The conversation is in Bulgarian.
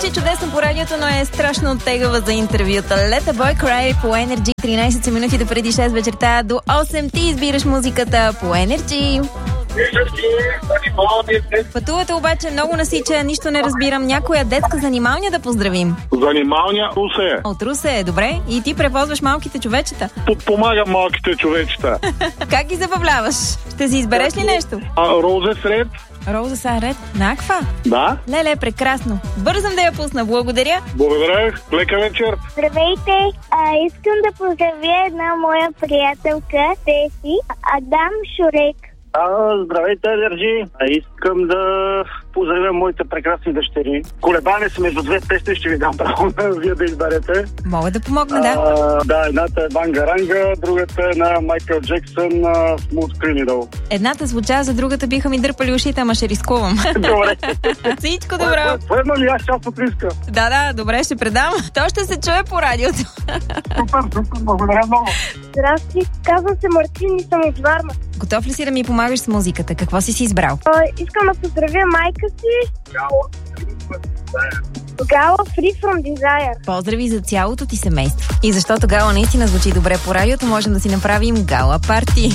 Звучи чудесно по радиото, но е страшно оттегава за интервюта. Let a Boy Cry по Energy. 13 минути преди 6 вечерта до 8 ти избираш музиката по Energy. Пътувате обаче много насича, нищо не разбирам. Някоя детска занималня да поздравим. Занималня Русе. От Русе, добре. И ти превозваш малките човечета. Подпомагам малките човечета. Как ги забавляваш? Ще си избереш ли нещо? Розе сред. Роза Сарет. Наква? Да. Леле, прекрасно. Бързам да я пусна. Благодаря. Благодаря. Лека вечер. Здравейте! Искам да поздравя една моя приятелка, Теси, Адам Шурек. Здравейте, Държи. Искам да поздравя моите прекрасни дъщери. Колебане се между две песни, ще ви дам право вие да изберете. Мога да помогна, да. Да, едната е Бангаранга, другата е на Майкъл Джексън, Smooth Criminal. Едната звуча, за другата биха ми дърпали ушите, ама ще рискувам. Добре. Всичко добро. Поема ли аз част от риска? Да, добре, ще предам. То ще се чуе по радиото. Супер, благодаря много. Здрасти, казвам се Мартин и съм от Варна. Готов ли си да ми помагаш с музиката? Какво си избрал? Искам да поздравя майка си. Гала Free From Desire. Поздрави за цялото ти семейство. И защото Гала наистина звучи добре по радиото, можем да си направим гала парти.